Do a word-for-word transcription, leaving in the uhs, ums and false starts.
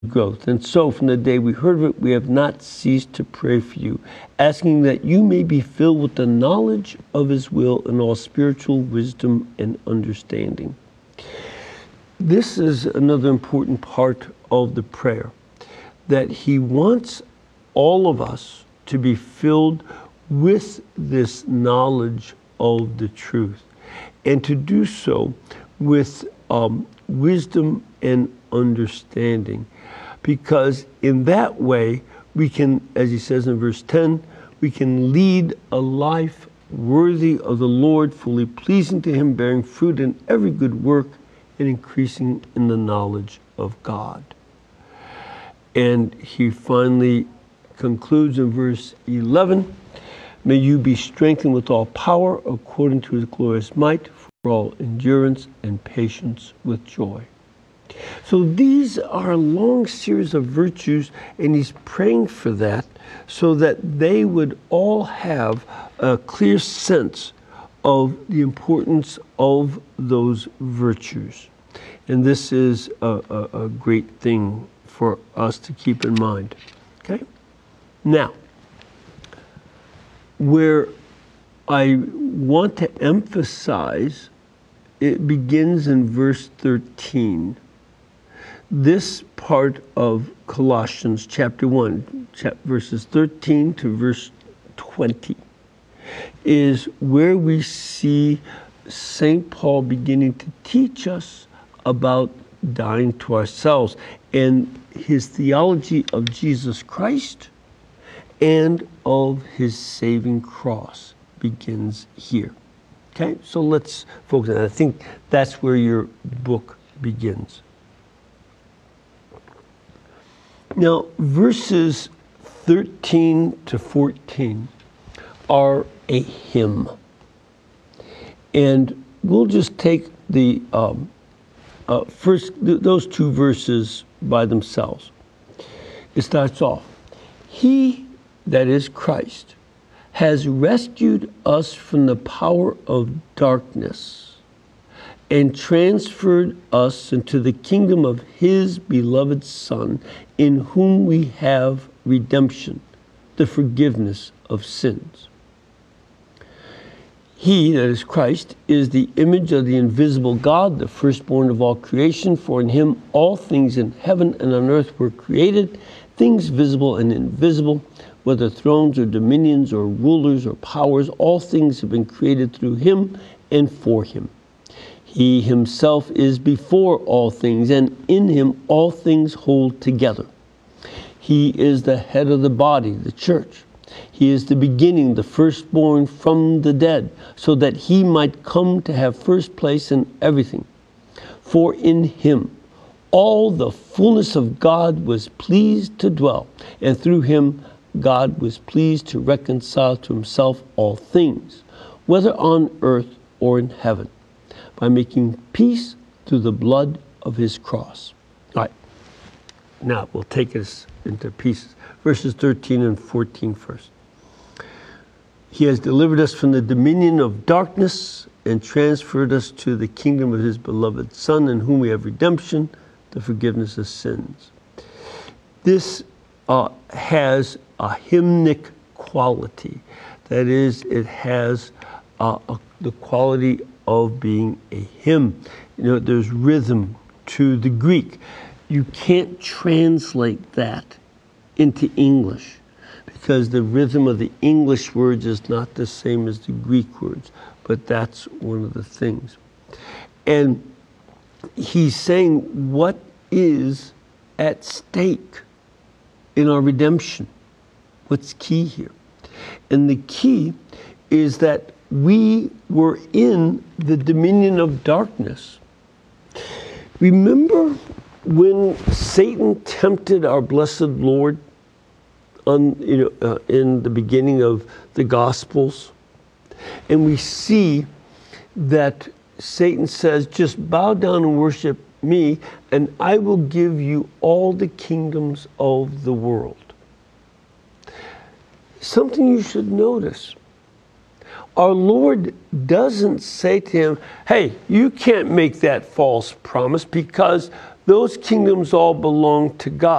growth. And so from the day we heard of it, we have not ceased to pray for you, asking that you may be filled with the knowledge of his will and all spiritual wisdom and understanding. This is another important part of the prayer, that he wants all of us to be filled with this knowledge of the truth, and to do so with um, wisdom and understanding. Because in that way, we can, as he says in verse ten, we can lead a life worthy of the Lord, fully pleasing to him, bearing fruit in every good work and increasing in the knowledge of God. And he finally concludes in verse eleven, may you be strengthened with all power according to his glorious might, for all endurance and patience with joy. So these are a long series of virtues, and he's praying for that so that they would all have a clear sense of the importance of those virtues. And this is a, a, a great thing for us to keep in mind. Okay? Now, where I want to emphasize, it begins in verse thirteen. This part of Colossians chapter one, verses thirteen to verse twenty, is where we see Saint Paul beginning to teach us about dying to ourselves and his theology of Jesus Christ and of his saving cross begins here. Okay, so let's focus on that. I think that's where your book begins. Now, verses thirteen to fourteen are a hymn. And we'll just take the um, uh, first, th- those two verses by themselves. It starts off, he, that is Christ, has rescued us from the power of darkness and transferred us into the kingdom of his beloved Son, in whom we have redemption, the forgiveness of sins. He, that is Christ, is the image of the invisible God, the firstborn of all creation, for in him all things in heaven and on earth were created, things visible and invisible, whether thrones or dominions or rulers or powers, all things have been created through him and for him. He himself is before all things, and in him all things hold together. He is the head of the body, the church. He is the beginning, the firstborn from the dead, so that he might come to have first place in everything. For in him all the fullness of God was pleased to dwell, and through him God was pleased to reconcile to himself all things, whether on earth or in heaven, by making peace through the blood of his cross. All right, now we'll take us into pieces. Verses thirteen and fourteen first. He has delivered us from the dominion of darkness and transferred us to the kingdom of his beloved Son, in whom we have redemption, the forgiveness of sins. This uh, has a hymnic quality. That is, it has uh, a, the quality of being a hymn. You know, there's rhythm to the Greek. You can't translate that into English because the rhythm of the English words is not the same as the Greek words, but that's one of the things. And he's saying what is at stake in our redemption. What's key here? And the key is that we were in the dominion of darkness. Remember when Satan tempted our blessed Lord on, you know, uh, in the beginning of the Gospels? And we see that Satan says, just bow down and worship me, and I will give you all the kingdoms of the world. Something you should notice. Our Lord doesn't say to him, hey, you can't make that false promise because those kingdoms all belong to God.